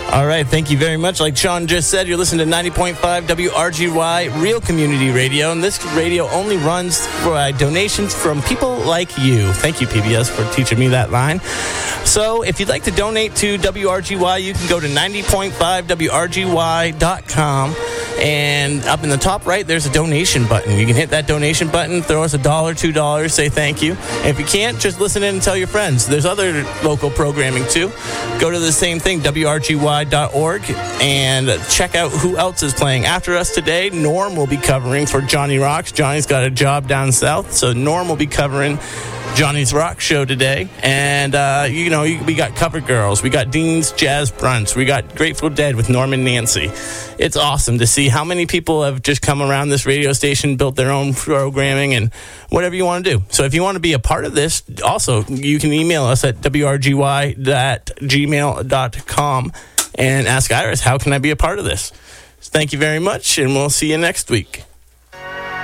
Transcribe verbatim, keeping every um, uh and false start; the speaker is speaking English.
All right, thank you very much. Like Sean just said, you're listening to ninety point five W R G Y, Real Community Radio, and this radio only runs for uh, donations from people like you. Thank you, P B S, for teaching me that line. So if you'd like to donate to W R G Y, you can go to ninety point five W R G Y dot com, and up in the top right, there's a donation button. You can hit that donation button, throw us a dollar, two dollars, say thank you. And if you can't, just listen in and tell your friends. There's other local programming, too. Go to the same thing, W R G Y dot org, and check out who else is playing. After us today, Norm will be covering for Johnny Rocks. Johnny's got a job down south, so Norm will be covering Johnny's Rock Show today. And, uh, you know, we got Cover Girls. We got Dean's Jazz Brunch. We got Grateful Dead with Norm and Nancy. It's awesome to see how many people have just come around this radio station, built their own programming, and whatever you want to do. So if you want to be a part of this, also, you can email us at W R G Y at gmail dot com and ask Iris, how can I be a part of this? Thank you very much, and we'll see you next week.